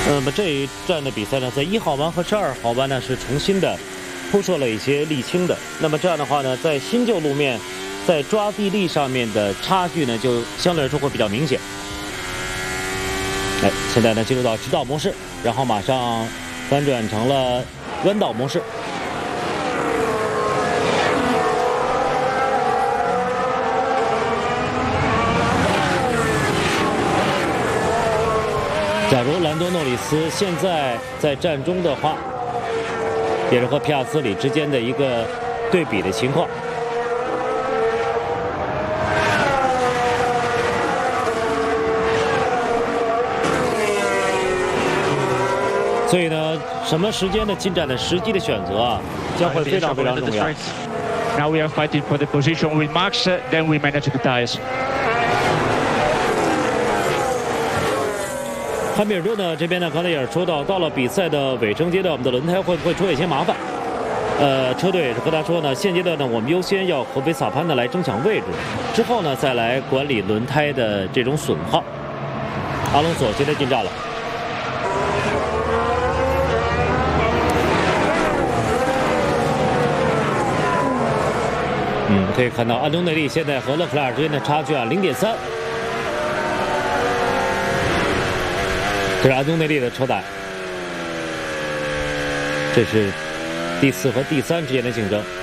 那么这一站的比赛呢，在1号弯和12号弯呢是重新的铺设了一些沥青的。那么这样的话呢，在新旧路面在抓地力上面的差距呢，就相对来说会比较明显。哎，现在呢进入到直道模式，然后马上翻转成了弯道模式。假如兰多诺里斯现在在站中的话，也是和皮亚斯里之间的一个对比的情况。所以呢，什么时间的进站的时机的选择啊，将会非常非常重要。 Now we are fighting for the position with Max, then we manage the tires. 汉密尔顿呢这边呢，刚才也是说到了比赛的尾声阶段，我们的轮胎会不会出现一些麻烦？车队也是和他说呢，现阶段呢，我们优先要和维斯塔潘呢来争抢位置，之后呢再来管理轮胎的这种损耗。阿隆索现在进站了。可以看到安东内利现在和勒克莱尔之间的差距啊0.3。这是安东内利的车胆，这是第4和第3之间的竞争。